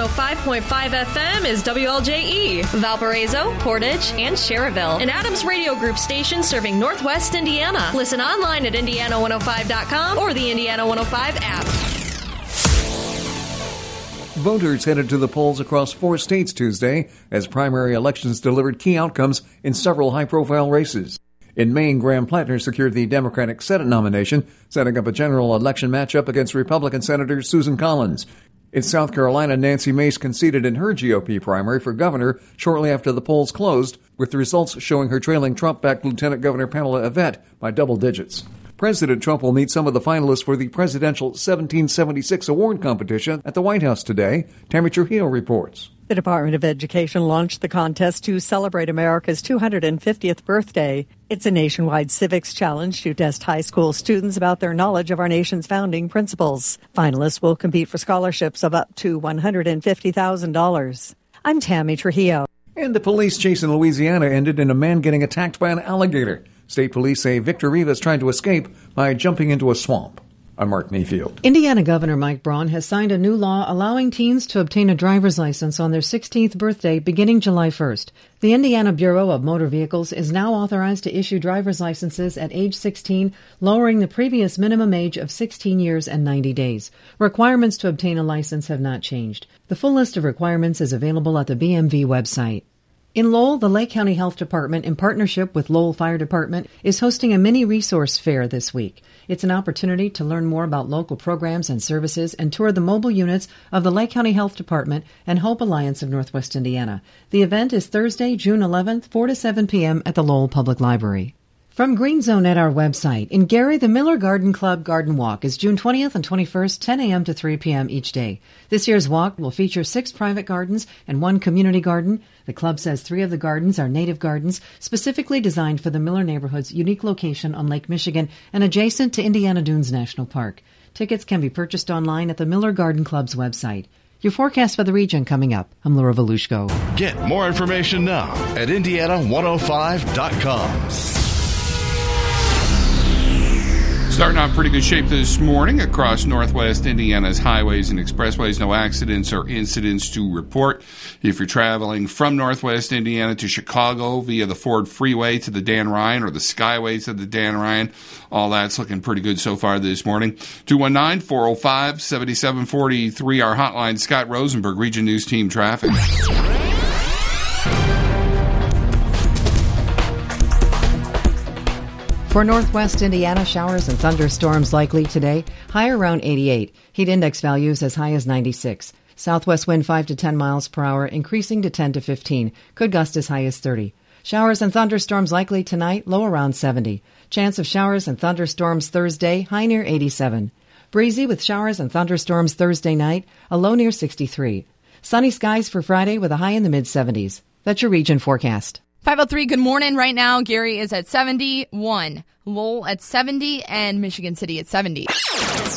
105.5 FM is WLJE, Valparaiso, Portage, and Cherryville, an Adams Radio Group station serving Northwest Indiana. Listen online at Indiana105.com or the Indiana 105 app. Voters headed to the polls across 4 states Tuesday as primary elections delivered key outcomes in several high-profile races. In Maine, Graham Plattner secured the Democratic Senate nomination, setting up a general election matchup against Republican Senator Susan Collins. In South Carolina, Nancy Mace conceded in her GOP primary for governor shortly after the polls closed, with the results showing her trailing Trump-backed Lieutenant Governor Pamela Yvette by double digits. President Trump will meet some of the finalists for the presidential 1776 award competition at the White House today. Tammy Trujillo reports. The Department of Education launched the contest to celebrate America's 250th birthday. It's a nationwide civics challenge to test high school students about their knowledge of our nation's founding principles. Finalists will compete for scholarships of up to $150,000. I'm Tammy Trujillo. And the police chase in Louisiana ended in a man getting attacked by an alligator. State police say Victor Rivas tried to escape by jumping into a swamp. I'm Mark Mayfield. Indiana Governor Mike Braun has signed a new law allowing teens to obtain a driver's license on their 16th birthday beginning July 1st. The Indiana Bureau of Motor Vehicles is now authorized to issue driver's licenses at age 16, lowering the previous minimum age of 16 years and 90 days. Requirements to obtain a license have not changed. The full list of requirements is available at the BMV website. In Lowell, the Lake County Health Department, in partnership with Lowell Fire Department, is hosting a mini resource fair this week. It's an opportunity to learn more about local programs and services and tour the mobile units of the Lake County Health Department and Hope Alliance of Northwest Indiana. The event is Thursday, June 11th, 4 to 7 p.m. at the Lowell Public Library. From Green Zone at our website, in Gary, the Miller Garden Club Garden Walk is June 20th and 21st, 10 a.m. to 3 p.m. each day. This year's walk will feature 6 private gardens and 1 community garden. The club says 3 of the gardens are native gardens, specifically designed for the Miller neighborhood's unique location on Lake Michigan and adjacent to Indiana Dunes National Park. Tickets can be purchased online at the Miller Garden Club's website. Your forecast for the region coming up. I'm Laura Volushko. Get more information now at Indiana105.com. Starting off pretty good shape this morning across Northwest Indiana's highways and expressways. No accidents or incidents to report. If you're traveling from Northwest Indiana to Chicago via the Ford Freeway to the Dan Ryan or the Skyway to the Dan Ryan, all that's looking pretty good so far this morning. 219-405-7743, our hotline. Scott Rosenberg, Region News Team Traffic. For Northwest Indiana, showers and thunderstorms likely today. High around 88. Heat index values as high as 96. Southwest wind 5 to 10 miles per hour, increasing to 10 to 15. Could gust as high as 30. Showers and thunderstorms likely tonight, low around 70. Chance of showers and thunderstorms Thursday, high near 87. Breezy with showers and thunderstorms Thursday night, a low near 63. Sunny skies for Friday with a high in the mid-70s. That's your region forecast. 503, good morning. Right now, Gary is at 71, Lowell at 70, and Michigan City at 70.